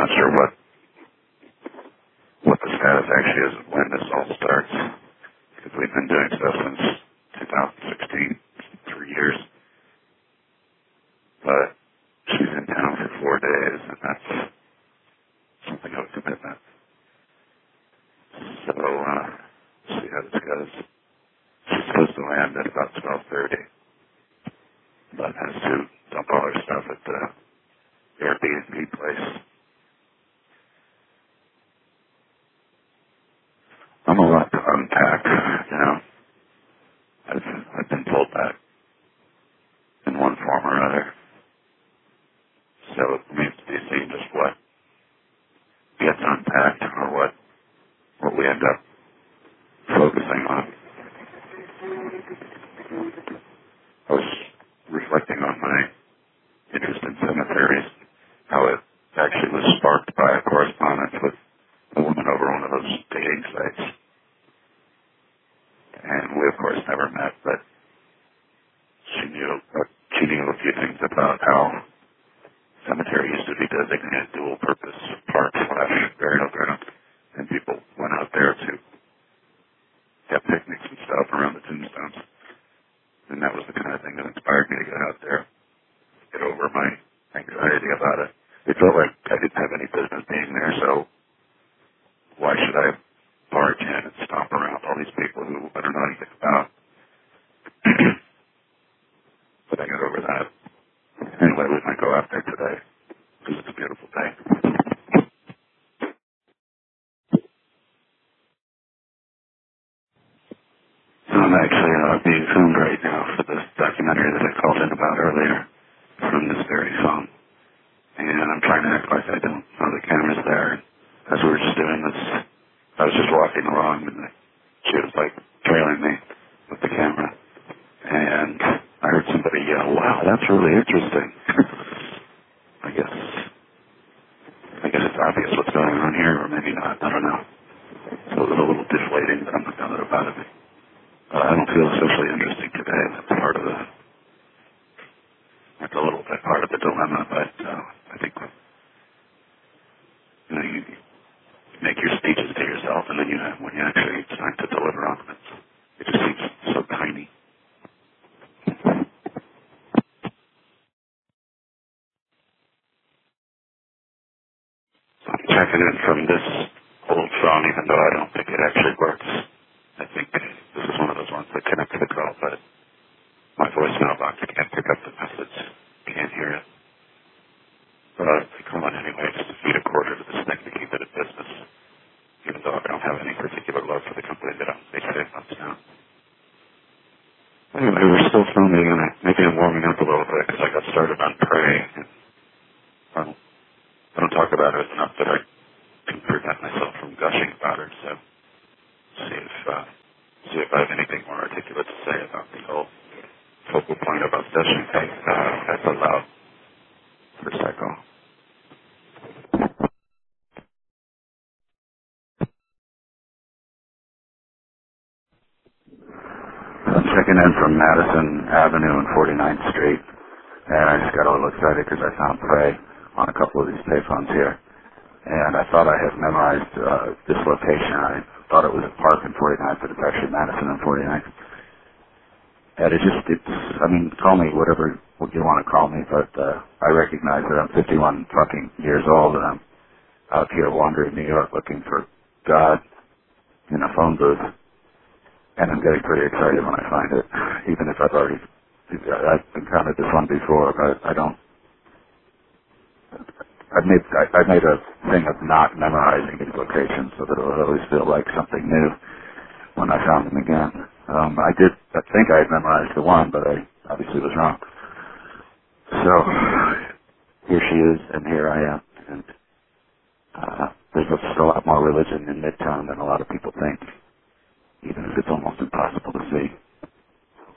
not sure what the status actually is of when this all starts, because we've been doing stuff since 2016, 3 years. But she's in town for 4 days, and that's something of a commitment. So, see how this goes. She's supposed to land at about 12:30, but has to dump all her stuff at the Airbnb place. I'm a lot to unpack, you know. I've been told that in one form or other. So it remains to be seen just what gets unpacked or what we end up focusing on. I was reflecting on my interest in cemeteries, how it actually was sparked by a correspondence with a woman over one of those dating sites. And we, of course, never met, but she knew a few things about how cemetery used to be designated dual-purpose park/burial ground, and people went out there to have picnics and stuff around the tombstones. And that was the kind of thing that inspired me to get out there, get over my anxiety about it. It felt like I didn't have any business being there, so why should I barge in and stomp around all these people who I don't know anything about? But I got over that. Anyway, we might go out there today, because it's a beautiful day. I'm actually being filmed right now for this documentary that I called in about earlier from this very phone. And I'm trying to act like I don't know the camera's there. As we were just doing this, I was just walking along, and she was like trailing me with the camera. And I heard somebody yell, "Wow, that's really interesting." I guess it's obvious what's going on here, or maybe not. I don't know. So it was a little deflating, but I'm not bothered about it. I don't feel socially interesting today. That's a little bit part of the dilemma, but I think you make your speeches to yourself, and then when you actually it's time to deliver on them, it just seems so tiny. So I'm checking in from this old phone, even though I don't think it actually works. I think this is one of those ones that connects to the call, but my voicemail box can't pick up the message. Can't hear it. But I call in anyway just to feed a quarter to this thing to keep it in business, even though I don't have any particular love for the company that I'm basically months now. Anyway, we're still filming, and maybe I'm warming up a little bit because I got started on Prey. And I don't talk about it enough that I can prevent myself from gushing about it, so see if I have anything more articulate to say about the whole focal point of obsession thing. That's allowed for cycle. I'm checking in from Madison Avenue and 49th Street, and I just got a little excited because I found Prey on a couple of these payphones here, and I thought I had memorized this location. I thought it was a park in 49th, but it's actually Madison and 49th. And call me what you want to call me, but I recognize that I'm 51 fucking years old, and I'm out here wandering New York looking for God in a phone booth. And I'm getting pretty excited when I find it, even if I've encountered this one before, but I've made a thing of not memorizing these locations so that it'll always feel like something new when I found them again. I think I had memorized the one, but I obviously was wrong. So here she is, and here I am, and there's just a lot more religion in Midtown than a lot of people think, even if it's almost impossible to see.